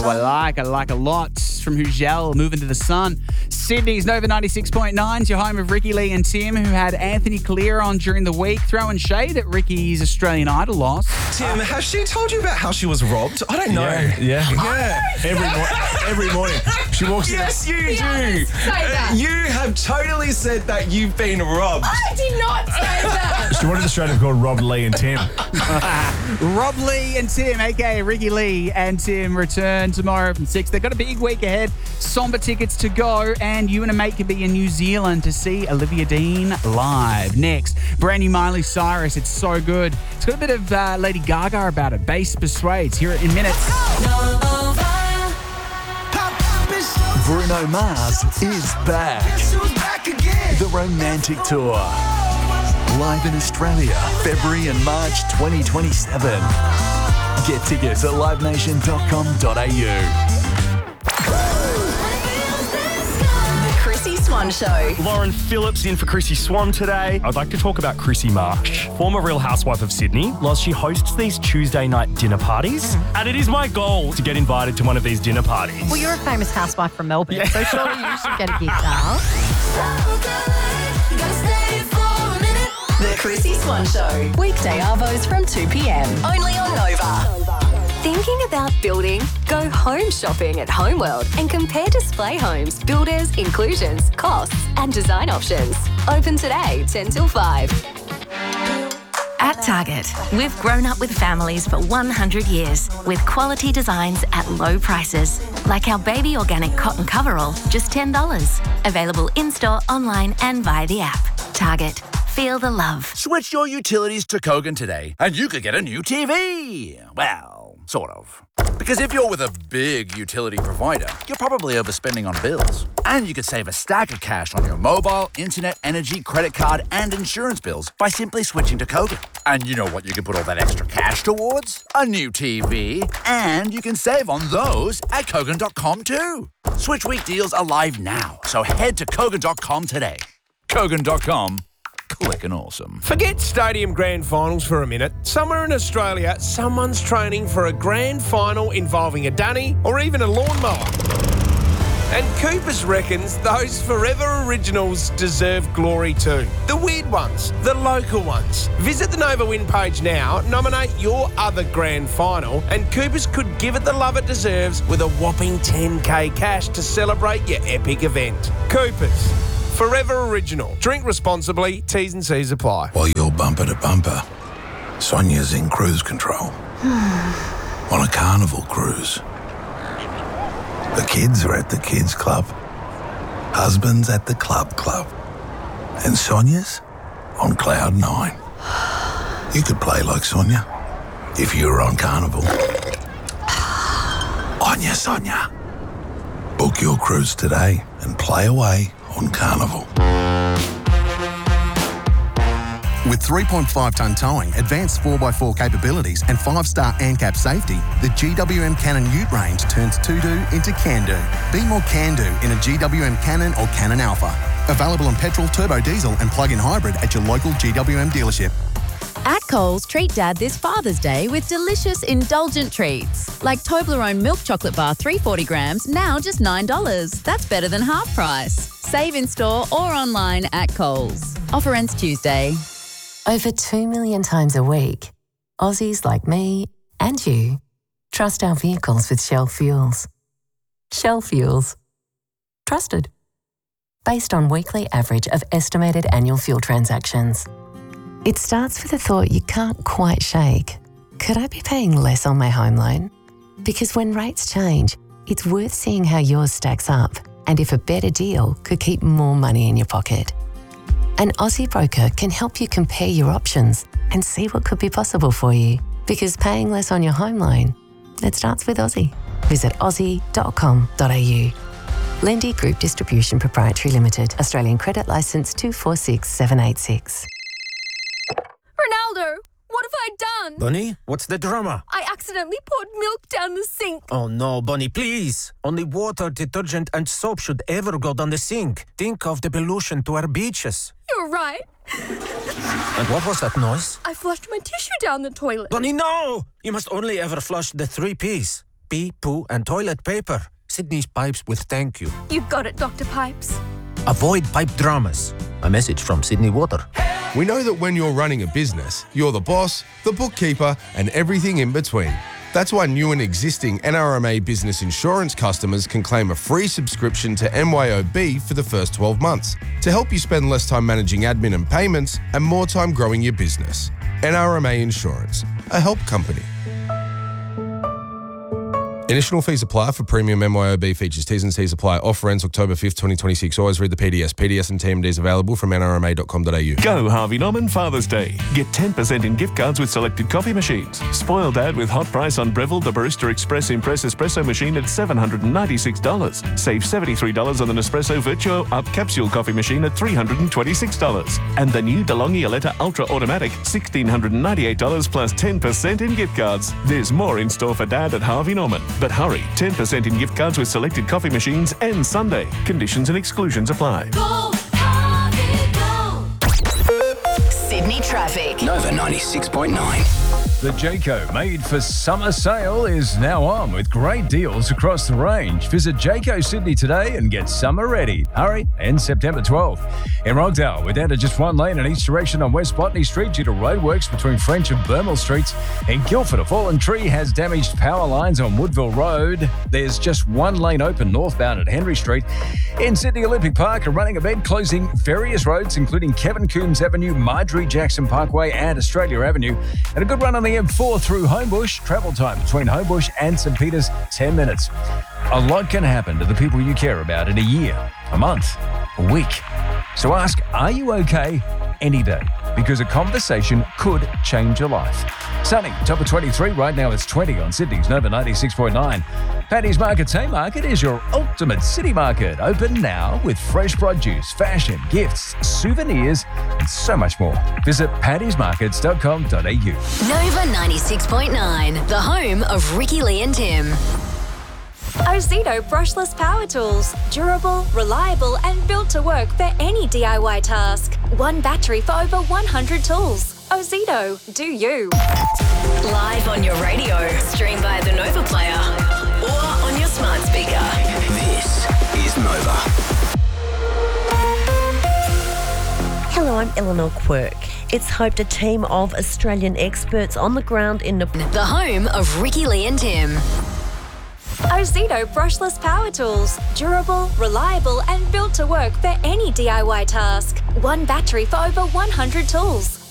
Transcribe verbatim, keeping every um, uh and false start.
Oh, I like, I like a lot. From Hugel, moving to the sun. Sydney's Nova ninety-six point nine is your home of Ricky Lee and Tim, who had Anthony Clear on during the week, throwing shade at Ricky's Australian Idol loss. Tim, has she told you about how she was robbed? I don't know. Yeah, yeah. yeah. Every, mo- every morning she walks in. Yes, you Be do. honest, say that. You have totally said that you've been robbed. I did not say that. She wanted to straight up called Rob, Lee and Tim. Rob Lee and Tim, aka Ricky Lee and Tim, return tomorrow from six. They've got a big week ahead. Somber tickets to go, and you and a mate could be in New Zealand to see Olivia Dean live. Next, brand new Miley Cyrus. It's so good. It's got a bit of uh, Lady Gaga about it. Bass persuades. Hear it in minutes. Bruno Mars is back. The Romantic Tour. Live in Australia, February and March twenty twenty-seven. Get tickets at live nation dot com dot a u. Chrissy Swan Show. Lauren Phillips in for Chrissy Swan today. I'd like to talk about Chrissy Marsh, former Real Housewife of Sydney. Loz, she hosts these Tuesday night dinner parties, and it is my goal to get invited to one of these dinner parties. Well, you're a famous housewife from Melbourne, yeah. So surely you should get a gig now. The Chrissy Swan Show. Weekday arvos from two p.m. Only on Nova. Thinking about building? Go home shopping at Homeworld and compare display homes, builders, inclusions, costs and design options. Open today, ten till five. At Target, we've grown up with families for one hundred years with quality designs at low prices, like our baby organic cotton coverall, just ten dollars. Available in-store, online and via the app. Target. Feel the love. Switch your utilities to Kogan today and you could get a new T V. Well, sort of. Because if you're with a big utility provider, you're probably overspending on bills. And you could save a stack of cash on your mobile, internet, energy, credit card, and insurance bills by simply switching to Kogan. And you know what you can put all that extra cash towards? A new T V. And you can save on those at Kogan dot com too. Switch week deals are live now, so head to Kogan dot com today. Kogan dot com. Clicking awesome. Forget stadium grand finals for a minute. Somewhere in Australia, someone's training for a grand final involving a dunny or even a lawnmower. And Coopers reckons those forever originals deserve glory too. The weird ones, the local ones. Visit the Nova Win page now, nominate your other grand final, and Coopers could give it the love it deserves with a whopping ten K cash to celebrate your epic event. Coopers. Forever original. Drink responsibly. T's and C's apply. While you're bumper to bumper, Sonia's in cruise control. On a carnival cruise. The kids are at the kids club. Husband's at the club club. And Sonia's on cloud nine. You could play like Sonia if you were on carnival. On ya, Sonia. Book your cruise today and play away on Carnival. With three point five tonne towing, advanced four by four capabilities and five star ANCAP safety, the G W M Cannon Ute range turns to-do into can-do. Be more can-do in a G W M Cannon or Cannon Alpha. Available on petrol, turbo diesel and plug-in hybrid at your local G W M dealership. At Coles, treat Dad this Father's Day with delicious, indulgent treats. Like Toblerone milk chocolate bar, three hundred forty grams, now just nine dollars. That's better than half price. Save in store or online at Coles. Offer ends Tuesday. Over two million times a week, Aussies like me and you trust our vehicles with Shell Fuels. Shell Fuels. Trusted. Based on weekly average of estimated annual fuel transactions. It starts with a thought you can't quite shake. Could I be paying less on my home loan? Because when rates change, it's worth seeing how yours stacks up and if a better deal could keep more money in your pocket. An Aussie broker can help you compare your options and see what could be possible for you. Because paying less on your home loan, it starts with Aussie. Visit aussie dot com dot a u. Lendy Group Distribution Proprietary Limited. Australian Credit Licence two four six seven eight six. Ronaldo, what have I done? Bunny, what's the drama? I accidentally poured milk down the sink. Oh no, Bunny, please. Only water, detergent and soap should ever go down the sink. Think of the pollution to our beaches. You're right. And what was that noise? I flushed my tissue down the toilet. Bunny, no! You must only ever flush the three Ps. pee, poo, and toilet paper. Sydney's Pipes will thank you. You've got it, Doctor Pipes. Avoid pipe dramas. A message from Sydney Water. We know that when you're running a business, you're the boss, the bookkeeper, and everything in between. That's why new and existing N R M A Business Insurance customers can claim a free subscription to M Y O B for the first twelve months to help you spend less time managing admin and payments and more time growing your business. N R M A Insurance, a help company. Additional fees apply for premium M Y O B features. T's and C's apply. Offer ends October fifth, twenty twenty-six. Always read the P D S. P D S and T M Ds available from N R M A dot com dot A U. Go Harvey Norman Father's Day. Get ten percent in gift cards with selected coffee machines. Spoil Dad with hot price on Breville, the Barista Express Impress Espresso machine at seven hundred ninety-six dollars. Save seventy-three dollars on the Nespresso Virtuo Up Capsule coffee machine at three hundred twenty-six dollars. And the new DeLonghi Aletta Ultra Automatic, one thousand six hundred ninety-eight dollars plus ten percent in gift cards. There's more in store for Dad at Harvey Norman. But hurry, ten percent in gift cards with selected coffee machines and Sunday. Conditions and exclusions apply. Go, Harvey, go. Sydney traffic. Nova ninety-six point nine. The Jayco Made for Summer sale is now on with great deals across the range. Visit Jayco Sydney today and get summer ready. Hurry, ends September twelfth. In Rockdale, we're down to just one lane in each direction on West Botany Street due to roadworks between French and Burmel Streets. In Guildford, a fallen tree has damaged power lines on Woodville Road. There's just one lane open northbound at Henry Street. In Sydney Olympic Park, a running event closing various roads, including Kevin Coombs Avenue, Marjorie Jackson Parkway, and Australia Avenue. And a good run on the M four through Homebush. Travel time between Homebush and St Peters, ten minutes. A lot can happen to the people you care about in a year, a month, a week. So ask, are you okay any day? Because a conversation could change your life. Sunny, top of twenty-three. Right now it's twenty on Sydney's Nova ninety-six point nine. Paddy's Market Haymarket is your ultimate city market. Open now with fresh produce, fashion, gifts, souvenirs, and so much more. Visit paddys markets dot com dot A U. Nova ninety-six point nine, the home of Ricky Lee and Tim. Ozito brushless power tools. Durable, reliable, and built to work for any D I Y task. One battery for over one hundred tools. Ozito, do you. Live on your radio, stream via the Nova Player, or on your smart speaker. This is Nova. Hello, I'm Eleanor Quirk. It's hoped a team of Australian experts on the ground in Nepal. The home of Ricky Lee and Tim. Ozito brushless power tools. Durable, reliable, and built to work for any D I Y task. One battery for over one hundred tools.